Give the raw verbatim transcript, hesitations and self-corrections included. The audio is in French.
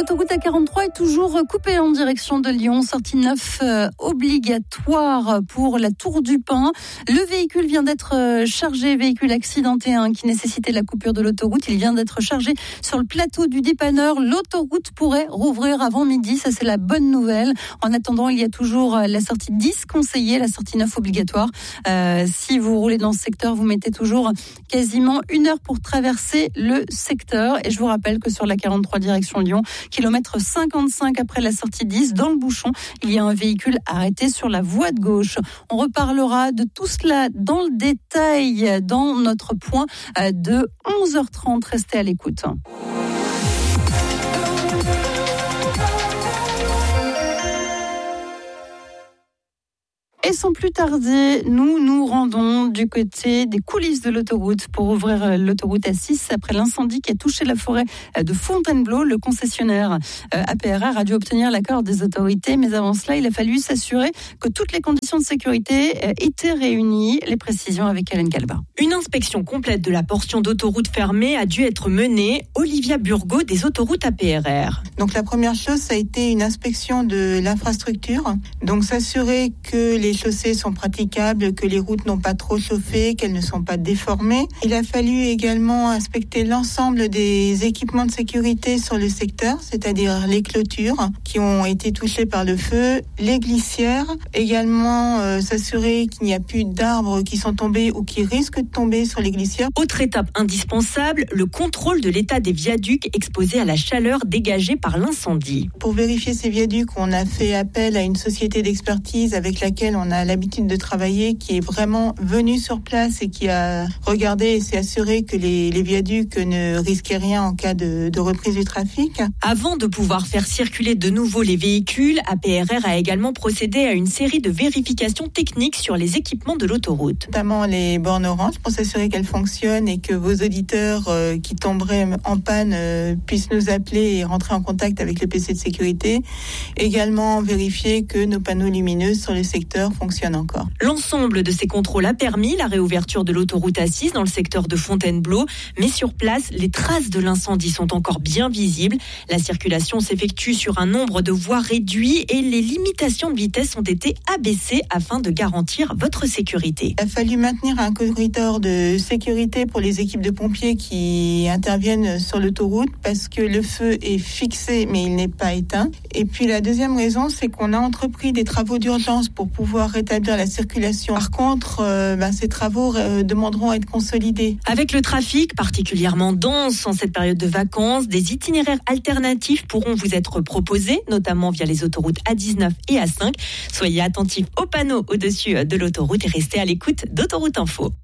L'autoroute A quarante-trois est toujours coupée en direction de Lyon. Sortie neuf euh, obligatoire pour la Tour du Pin. Le véhicule vient d'être chargé, véhicule accidenté hein, qui nécessitait la coupure de l'autoroute. Il vient d'être chargé sur le plateau du dépanneur. L'autoroute pourrait rouvrir avant midi. Ça, c'est la bonne nouvelle. En attendant, il y a toujours la sortie dix conseillée, la sortie neuf obligatoire. Euh, si vous roulez dans ce secteur, vous mettez toujours quasiment une heure pour traverser le secteur. Et je vous rappelle que sur la quarante-trois direction Lyon, kilomètre cinquante-cinq après la sortie dix, dans le bouchon, il y a un véhicule arrêté sur la voie de gauche. On reparlera de tout cela dans le détail dans notre point de onze heures trente. Restez à l'écoute. Et sans plus tarder, nous nous rendons du côté des coulisses de l'autoroute pour ouvrir l'autoroute A six après l'incendie qui a touché la forêt de Fontainebleau. Le concessionnaire A P R R a dû obtenir l'accord des autorités, mais avant cela, il a fallu s'assurer que toutes les conditions de sécurité étaient réunies. Les précisions avec Hélène Calba. Une inspection complète de la portion d'autoroute fermée a dû être menée. Olivia Burgot des autoroutes A P R R. Donc la première chose, ça a été une inspection de l'infrastructure. Donc s'assurer que les chaussées sont praticables, que les routes n'ont pas trop chauffé, qu'elles ne sont pas déformées. Il a fallu également inspecter l'ensemble des équipements de sécurité sur le secteur, c'est-à-dire les clôtures qui ont été touchées par le feu, les glissières, également euh, s'assurer qu'il n'y a plus d'arbres qui sont tombés ou qui risquent de tomber sur les glissières. Autre étape indispensable, le contrôle de l'état des viaducs exposés à la chaleur dégagée par l'incendie. Pour vérifier ces viaducs, on a fait appel à une société d'expertise avec laquelle on a l'habitude de travailler, qui est vraiment venue sur place et qui a regardé et s'est assuré que les, les viaducs ne risquaient rien en cas de, de reprise du trafic. Avant de pouvoir faire circuler de nouveau les véhicules, A P R R a également procédé à une série de vérifications techniques sur les équipements de l'autoroute. Notamment les bornes orange pour s'assurer qu'elles fonctionnent et que vos auditeurs euh, qui tomberaient en panne euh, puissent nous appeler et rentrer en contact avec le P C de sécurité. Également vérifier que nos panneaux lumineux sur le secteur fonctionne encore. L'ensemble de ces contrôles a permis la réouverture de l'autoroute A six dans le secteur de Fontainebleau, mais sur place, les traces de l'incendie sont encore bien visibles. La circulation s'effectue sur un nombre de voies réduit et les limitations de vitesse ont été abaissées afin de garantir votre sécurité. Il a fallu maintenir un corridor de sécurité pour les équipes de pompiers qui interviennent sur l'autoroute parce que le feu est fixé mais il n'est pas éteint. Et puis la deuxième raison, c'est qu'on a entrepris des travaux d'urgence pour pouvoir rétablir la circulation. Par contre, euh, ben, ces travaux euh, demanderont à être consolidés. Avec le trafic particulièrement dense en cette période de vacances, des itinéraires alternatifs pourront vous être proposés, notamment via les autoroutes A dix-neuf et A cinq. Soyez attentifs aux panneaux au-dessus de l'autoroute et restez à l'écoute d'Autoroute Info.